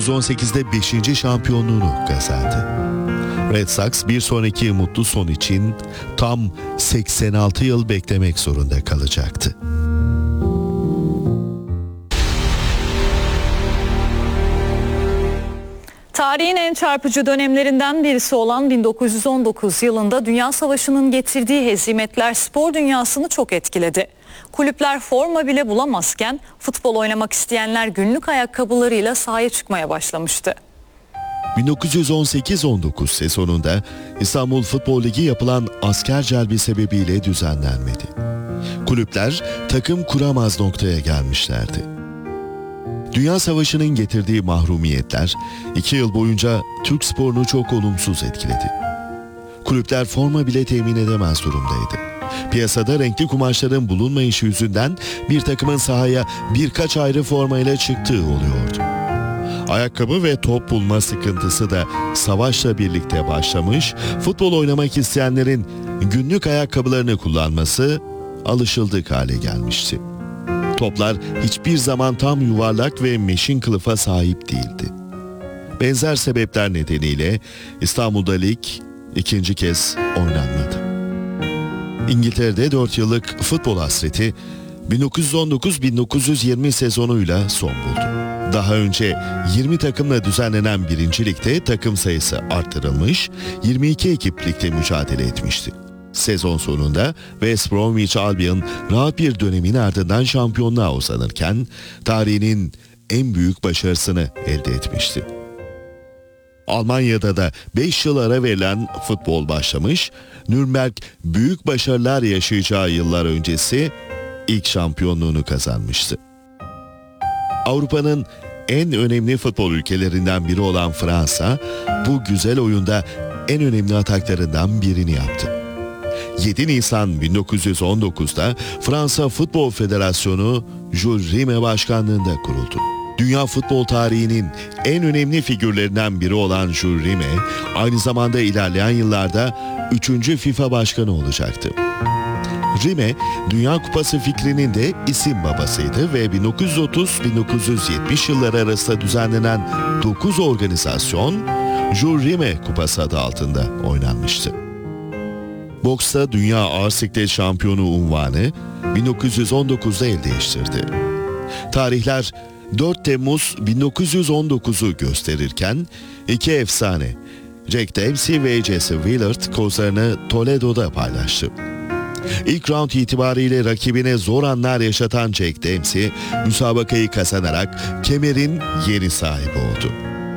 1918'de 5. şampiyonluğunu kazandı. Red Sox bir sonraki mutlu son için tam 86 yıl beklemek zorunda kalacaktı. Tarihin en çarpıcı dönemlerinden birisi olan 1919 yılında Dünya Savaşı'nın getirdiği hezimetler spor dünyasını çok etkiledi. Kulüpler forma bile bulamazken futbol oynamak isteyenler günlük ayakkabılarıyla sahaya çıkmaya başlamıştı. 1918-19 sezonunda İstanbul Futbol Ligi yapılan asker celbi sebebiyle düzenlenmedi. Kulüpler takım kuramaz noktaya gelmişlerdi. Dünya Savaşı'nın getirdiği mahrumiyetler 2 yıl boyunca Türk sporunu çok olumsuz etkiledi. Kulüpler forma bile temin edemez durumdaydı. Piyasada renkli kumaşların bulunmayışı yüzünden bir takımın sahaya birkaç ayrı formayla çıktığı oluyordu. Ayakkabı ve top bulma sıkıntısı da savaşla birlikte başlamış, futbol oynamak isteyenlerin günlük ayakkabılarını kullanması alışıldık hale gelmişti. Toplar hiçbir zaman tam yuvarlak ve meşin kılıfa sahip değildi. Benzer sebepler nedeniyle İstanbul'da lig ikinci kez oynanmadı. İngiltere'de 4 yıllık futbol hasreti 1919-1920 sezonuyla son buldu. Daha önce 20 takımla düzenlenen 1. Lig'de takım sayısı arttırılmış, 22 ekip ligde mücadele etmişti. Sezon sonunda West Bromwich Albion rahat bir dönemin ardından şampiyonluğa uzanırken tarihinin en büyük başarısını elde etmişti. Almanya'da da 5 yıl ara verilen futbol başlamış, Nürnberg büyük başarılar yaşayacağı yıllar öncesi ilk şampiyonluğunu kazanmıştı. Avrupa'nın en önemli futbol ülkelerinden biri olan Fransa, bu güzel oyunda en önemli ataklarından birini yaptı. 7 Nisan 1919'da Fransa Futbol Federasyonu Jules Rimet başkanlığında kuruldu. Dünya futbol tarihinin en önemli figürlerinden biri olan Jules Rimet, aynı zamanda ilerleyen yıllarda 3. FIFA başkanı olacaktı. Rimet, Dünya Kupası fikrinin de isim babasıydı ve 1930-1970 yılları arasında düzenlenen 9 organizasyon Jules Rimet Kupası adı altında oynanmıştı. Boksta Dünya Ağır Siklet Şampiyonu unvanı 1919'da el değiştirdi. Tarihler 4 Temmuz 1919'u gösterirken iki efsane Jack Dempsey ve Jesse Willard kozlarını Toledo'da paylaştı. İlk round itibariyle rakibine zor anlar yaşatan Jack Dempsey, müsabakayı kazanarak kemerin yeni sahibi oldu.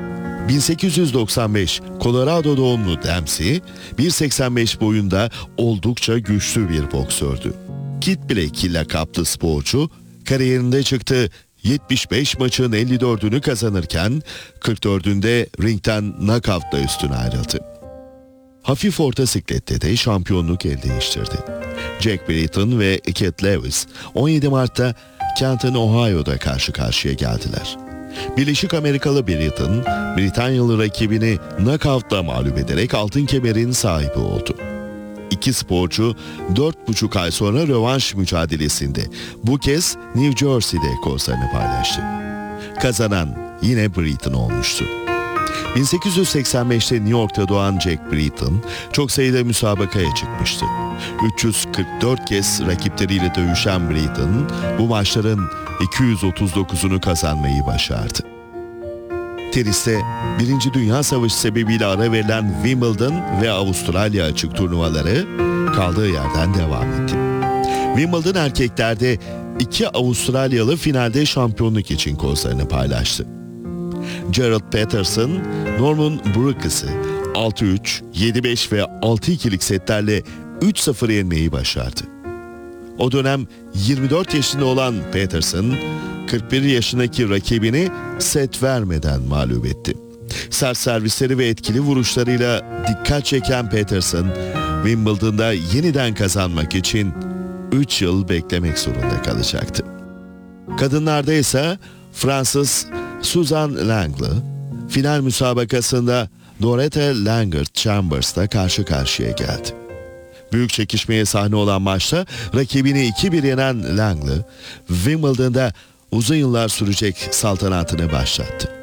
1895 Colorado doğumlu Dempsey, 1.85 boyunda oldukça güçlü bir boksördü. Kid Black lakaplı sporcu, kariyerinde çıktığı 75 maçın 54'ünü kazanırken 44'ünde ringten knockout'la üstüne ayrıldı. Hafif orta siklette de şampiyonluk el değiştirdi. Jack Britton ve Keith Lewis 17 Mart'ta Canton, Ohio'da karşı karşıya geldiler. Birleşik Amerikalı Britton, Britanyalı rakibini knockout'la mağlup ederek altın kemerin sahibi oldu. İki sporcu 4,5 ay sonra rövanş mücadelesinde bu kez New Jersey'de kozlarını paylaştı. Kazanan yine Britton olmuştu. 1885'te New York'ta doğan Jack Britton çok sayıda müsabakaya çıkmıştı. 344 kez rakipleriyle dövüşen Britton bu maçların 239'unu kazanmayı başardı. Teniste 1. Dünya Savaşı sebebiyle ara verilen Wimbledon ve Avustralya açık turnuvaları kaldığı yerden devam etti. Wimbledon erkeklerde 2 Avustralyalı finalde şampiyonluk için kozlarını paylaştı. Gerald Patterson, Norman Brookes'ı 6-3, 7-5 ve 6-2'lik setlerle 3-0 yenmeyi başardı. O dönem 24 yaşında olan Patterson, 41 yaşındaki rakibini set vermeden mağlup etti. Sert servisleri ve etkili vuruşlarıyla dikkat çeken Patterson, Wimbledon'da yeniden kazanmak için 3 yıl beklemek zorunda kalacaktı. Kadınlarda ise Fransız Suzanne Langle, final müsabakasında Dorothy Langert-Chambers'la karşı karşıya geldi. Büyük çekişmeye sahne olan maçta rakibini 2-1 yenen Langle, Wimbledon'da uzun yıllar sürecek saltanatını başlattı.